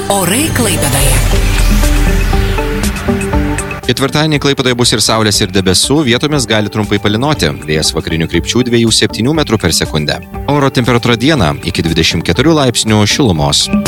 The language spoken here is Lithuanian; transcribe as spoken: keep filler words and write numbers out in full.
Orai Klaipėdoje. Ketvirtadienį Klaipėdoje bus ir saulės, ir debesų, vietomis gali trumpai palynoti. Vėjas vakarinių krypčių dviejų septynių metrų per sekundę. Oro temperatūra dieną iki dvidešimt keturių laipsnių šilumos.